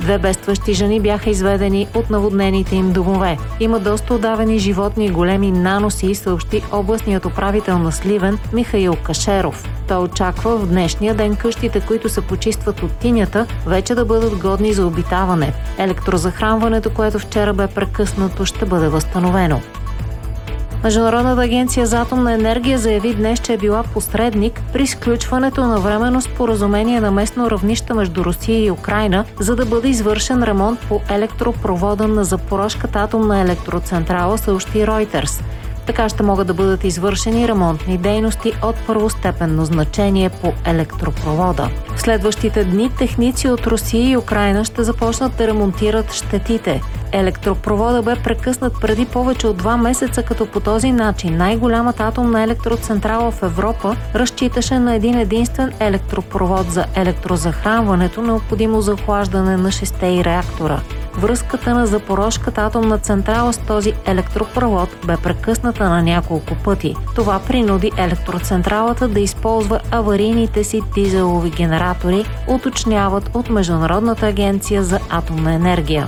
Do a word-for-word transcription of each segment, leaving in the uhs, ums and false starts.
Две бедстващи жени бяха изведени от наводнените им домове. Има доста удавени животни и големи наноси, съобщи областният управител на Сливен Михаил Кашеров. Той очаква в днешния ден къщите, които се почистват от тинята, вече да бъдат годни за обитаване. Електрозахранването, което вчера бе прекъснато, ще бъде възстановено. Международната агенция за атомна енергия заяви днес, че е била посредник при сключването на временно споразумение на местно равнище между Русия и Украйна, за да бъде извършен ремонт по електропровода на Запорожката атомна електроцентрала, съобщи Reuters. Така ще могат да бъдат извършени ремонтни дейности от първостепенно значение по електропровода. В следващите дни техници от Русия и Украйна ще започнат да ремонтират щетите. Електропровода бе прекъснат преди повече от два месеца, като по този начин най-голямата атомна електроцентрала в Европа разчиташе на един единствен електропровод за електрозахранването, необходимо за охлаждане на шесте и реактора. Връзката на Запорожката атомна централа с този електропровод бе прекъсната на няколко пъти. Това принуди електроцентралата да използва аварийните си дизелови генератори, уточняват от Международната агенция за атомна енергия.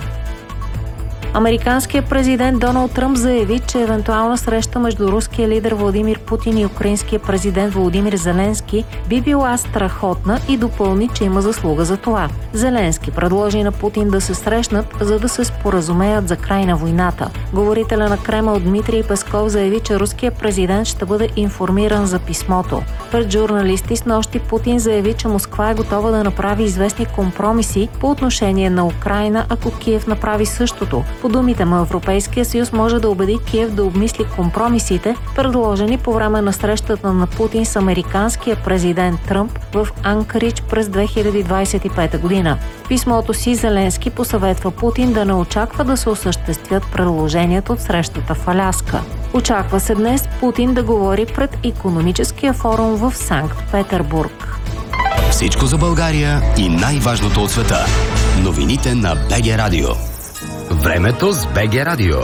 Американският президент Доналд Тръмп заяви, че евентуална среща между руския лидер Владимир Путин и украинския президент Володимир Зеленски би била страхотна и допълни, че има заслуга за това. Зеленски предложи на Путин да се срещнат, за да се споразумеят за край на войната. Говорителя на Кремъл Дмитрий Песков заяви, че руският президент ще бъде информиран за писмото. Пред журналисти снощи Путин заяви, че Москва е готова да направи известни компромиси по отношение на Украйна, ако Киев направи същото. По думите му, Европейския съюз може да убеди Киев да обмисли компромисите, предложени по време на срещата на Путин с американския президент Тръмп в Анкаридж през две хиляди двадесет и пета година. В писмото си Зеленски посъветва Путин да не очаква да се осъществят предложенията от срещата в Аляска. Очаква се днес Путин да говори пред икономическия форум в Санкт-Петербург. Всичко за България и най-важното от света. Новините на БГ Радио. Времето с БГ Радио.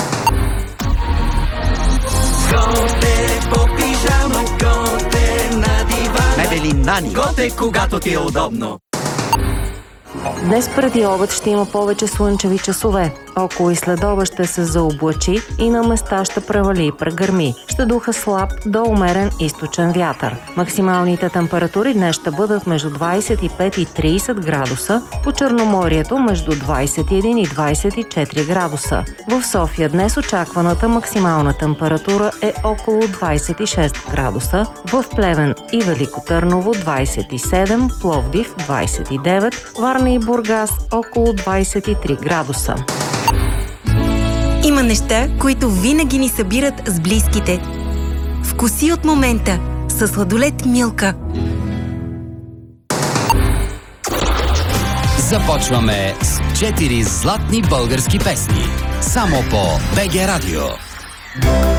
Готе по пижама, готе на дивана. Мебели Нани. Готе, когато ти е удобно. Днес преди обед ще има повече слънчеви часове. Около и следобед ще се заоблачи и на места ще превали и прегърми. Ще духа слаб до умерен източен вятър. Максималните температури днес ще бъдат между двадесет и пет и тридесет градуса, по Черноморието между двадесет и един и двадесет и четири градуса. В София днес очакваната максимална температура е около двадесет и шест градуса, в Плевен и Велико Търново двадесет и седем, Пловдив двадесет и девет, Варна и Бургас около двадесет и три градуса. Има неща, които винаги ни събират с близките. Вкуси от момента с сладолед Милка. Започваме с четири златни български песни. Само по БГ Радио.